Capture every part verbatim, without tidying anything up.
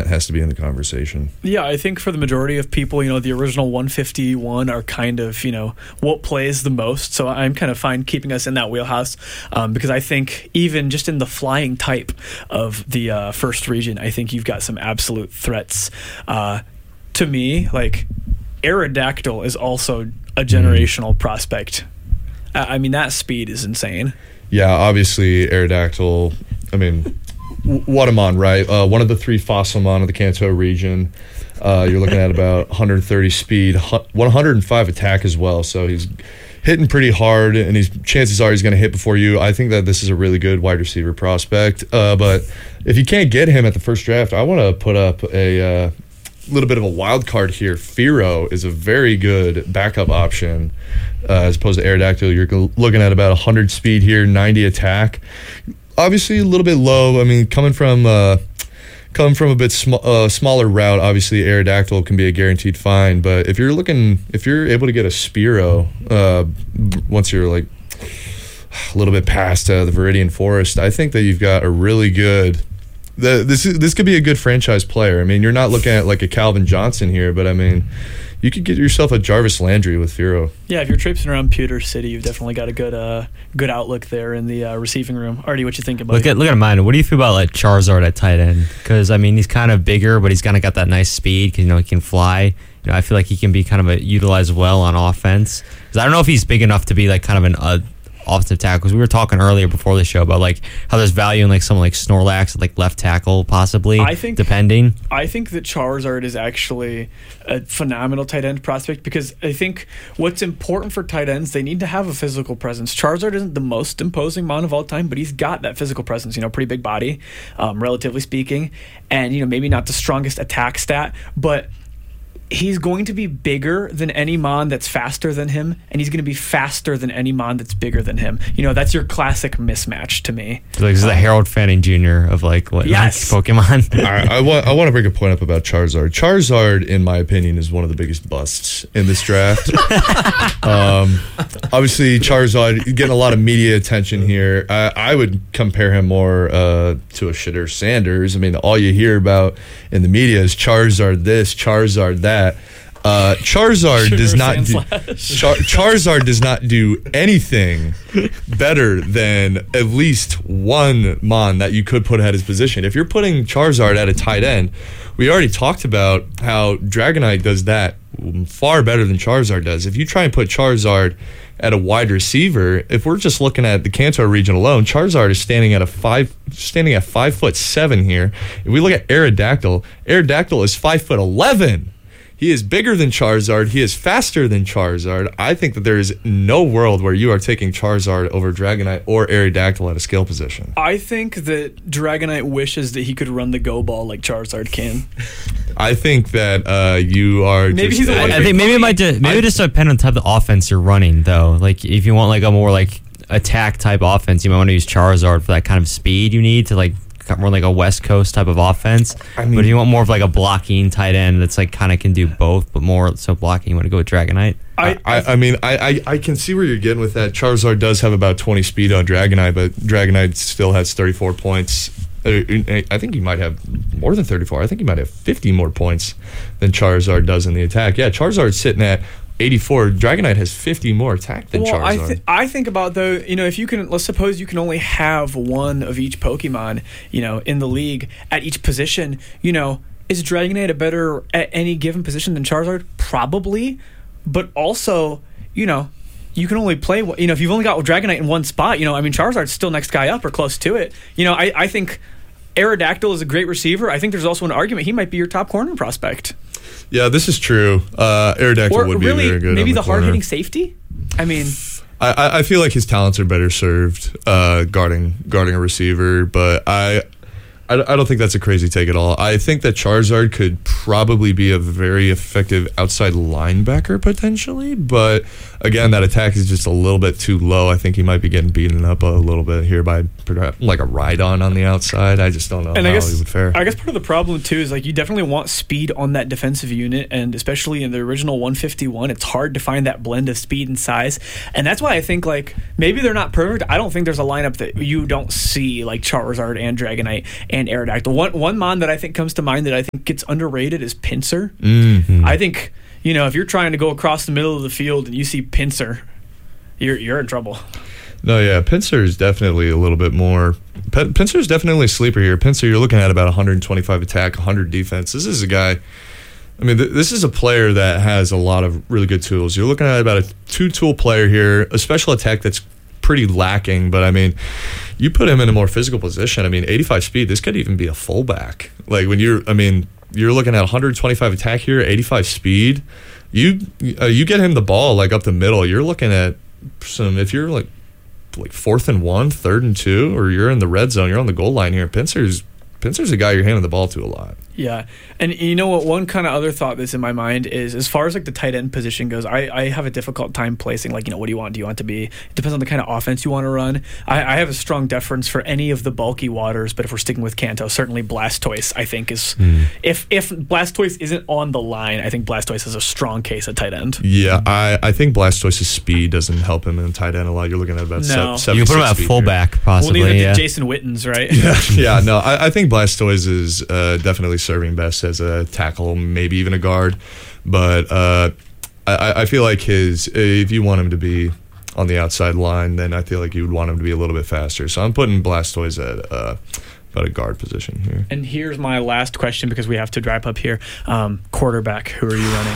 has to be in the conversation. Yeah, I think for the majority of people, you know, the original one fifty-one are kind of, you know, what plays the most. So I'm kind of fine keeping us in that wheelhouse um, because I think even just in the flying type of the uh, first region, I think you've got some absolute threats. Uh, to me, like Aerodactyl is also a generational mm. prospect. I mean, that speed is insane. Yeah, obviously Aerodactyl, I mean, what a mon, right? Uh, one of the three fossil mon of the Kanto region. Uh, you're looking at about one hundred thirty speed, one hundred five attack as well. So he's hitting pretty hard, and he's chances are he's going to hit before you. I think that this is a really good wide receiver prospect. Uh, but if you can't get him at the first draft, I want to put up a uh, little bit of a wild card here. Firo is a very good backup option uh, as opposed to Aerodactyl. You're looking at about one hundred speed here, ninety attack. Obviously a little bit low. I mean, coming from uh, coming from a bit sm- uh, smaller route, obviously Aerodactyl can be a guaranteed find. But if you're looking, if you're able to get a Spiro uh, once you're like a little bit past uh, the Viridian Forest, I think that you've got a really good. The, this is, this could be a good franchise player. I mean, you're not looking at like a Calvin Johnson here, but I mean, you could get yourself a Jarvis Landry with Firo. Yeah, if you're traipsing around Pewter City, you've definitely got a good uh, good outlook there in the uh, receiving room. Artie, what you think about look at Look at mine. What do you feel about like Charizard at tight end? Because I mean, he's kind of bigger, but he's kind of got that nice speed. Cause, you know, he can fly. You know, I feel like he can be kind of a, utilized well on offense. Because I don't know if he's big enough to be like kind of an uh, offensive tackle. Because we were talking earlier before the show about like how there's value in like someone like Snorlax, like left tackle possibly. I think depending. I think that Charizard is actually a phenomenal tight end prospect because I think what's important for tight ends, they need to have a physical presence. Charizard isn't the most imposing mon of all time, but he's got that physical presence. You know, pretty big body, um, relatively speaking, and you know maybe not the strongest attack stat, but he's going to be bigger than any mon that's faster than him, and he's going to be faster than any mon that's bigger than him. You know, that's your classic mismatch to me. So like, this is the Harold Fanning Junior of like what yes. like Pokemon. All right, I want I want to bring a point up about Charizard. Charizard, in my opinion, is one of the biggest busts in this draft. um, obviously, Charizard getting a lot of media attention here. I, I would compare him more uh, to a shitter Sanders. I mean, all you hear about in the media is Charizard this, Charizard that. Uh, Charizard Sugar does not do, Char- Charizard does not do anything better than at least one mon that you could put at his position. If you're putting Charizard at a tight end, we already talked about how Dragonite does that far better than Charizard does. If you try and put Charizard at a wide receiver, if we're just looking at the Kanto region alone, Charizard is standing at a five, standing at five foot seven here. If we look at Aerodactyl, Aerodactyl is five foot eleven. He is bigger than Charizard. He is faster than Charizard. I think that there is no world where you are taking Charizard over Dragonite or Aerodactyl at a skill position. I think that Dragonite wishes that he could run the go ball like Charizard can. I think that uh, you are. Maybe just, he's a I, I think maybe it might just, maybe I, it just depend on the type of offense you're running though. Like if you want like a more like attack type offense, you might want to use Charizard for that kind of speed you need to like. More like a West Coast type of offense. I mean, but if you want more of like a blocking tight end that's like kind of can do both, but more so blocking, you want to go with Dragonite? I, I, I mean, I, I, I can see where you're getting with that. Charizard does have about twenty speed on Dragonite, but Dragonite still has thirty-four points. I think he might have more than thirty-four. I think he might have fifty more points than Charizard does in the attack. Yeah, Charizard's sitting at eighty-four. Dragonite has fifty more attack than well, Charizard. I, th- I think about though, you know, if you can, let's suppose you can only have one of each Pokemon, you know, in the league at each position. You know, is Dragonite a better at any given position than Charizard? Probably, but also, you know, you can only play. You know, if you've only got Dragonite in one spot, you know, I mean, Charizard's still next guy up or close to it. You know, I, I think Aerodactyl is a great receiver. I think there's also an argument he might be your top corner prospect. Yeah, this is true. Uh, Aerodactyl or would be really, very good. Maybe on the, the hard-hitting safety. I mean, I, I feel like his talents are better served uh, guarding guarding a receiver, but I. I don't think that's a crazy take at all. I think that Charizard could probably be a very effective outside linebacker potentially, but again, that attack is just a little bit too low. I think he might be getting beaten up a little bit here by perhaps like a Rhydon on the outside. I just don't know and how I guess, he would fare. I guess part of the problem too is like you definitely want speed on that defensive unit, and especially in the original one fifty-one, it's hard to find that blend of speed and size, and that's why I think like maybe they're not perfect. I don't think there's a lineup that you don't see like Charizard and Dragonite and and Aerodactyl. One one mon that I think comes to mind that I think gets underrated is Pinsir. Mm-hmm. I think, you know, if you're trying to go across the middle of the field and you see Pinsir, you're you're in trouble. No, yeah, Pinsir is definitely a little bit more. Pinsir is definitely a sleeper here. Pinsir, you're looking at about one hundred twenty-five attack, one hundred defense. This is a guy. I mean, th- this is a player that has a lot of really good tools. You're looking at about a two-tool player here, a special attack that's pretty lacking. But I mean, you put him in a more physical position. I mean, eighty-five speed. This could even be a fullback. Like when you're, I mean, you're looking at one hundred twenty-five attack here, eighty-five speed. You uh, you get him the ball like up the middle. You're looking at some. If you're like like fourth and one, third and two, or you're in the red zone, you're on the goal line here. Pinsir's Pinsir's a guy you're handing the ball to a lot. Yeah. And you know what? One kind of other thought that's in my mind is as far as like the tight end position goes, I, I have a difficult time placing, like, you know, what do you want? Do you want to be? It depends on the kind of offense you want to run. I, I have a strong deference for any of the bulky waters, but if we're sticking with Kanto, certainly Blastoise, I think, is. Mm. If if Blastoise isn't on the line, I think Blastoise is a strong case at tight end. Yeah, I, I think Blastoise's speed doesn't help him in tight end a lot. You're looking at about no. seven. You can put him at fullback, here. possibly. We'll need yeah. Jason Witten's, right? Yeah, yeah no, I, I think Blastoise is uh, definitely serving best as a tackle, maybe even a guard. But uh, I, I feel like his, if you want him to be on the outside line, then I feel like you would want him to be a little bit faster. So I'm putting Blastoise at uh, about a guard position here. And here's my last question because we have to wrap up here. Um, quarterback, who are you running?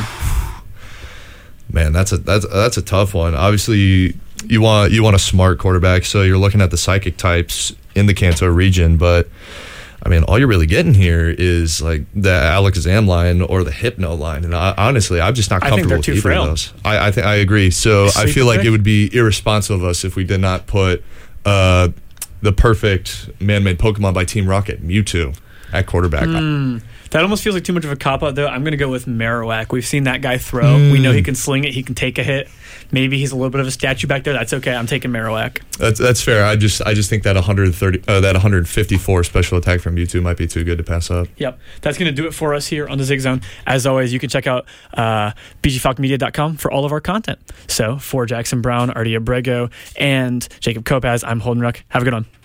Man, that's a that's that's a tough one. Obviously, you, you want you want a smart quarterback, so you're looking at the psychic types in the Kanto region. But I mean, all you're really getting here is like the Alakazam line or the Hypno line, and I, honestly, I'm just not comfortable with either frail. of those. I I, th- I agree. So I feel like it would be irresponsible of us if we did not put uh, the perfect man-made Pokemon by Team Rocket, Mewtwo, at quarterback. Mm. That almost feels like too much of a cop-out, though. I'm going to go with Marowak. We've seen that guy throw. Mm. We know he can sling it. He can take a hit. Maybe he's a little bit of a statue back there. That's okay. I'm taking Marowak. That's that's fair. I just I just think that one hundred thirty, uh, that one fifty-four special attack from Mewtwo might be too good to pass up. Yep. That's going to do it for us here on the Zig Zone. As always, you can check out uh, b g falcon media dot com for all of our content. So for Jackson Brown, Artie Abrego, and Jacob Kopaz, I'm Holden Ruck. Have a good one.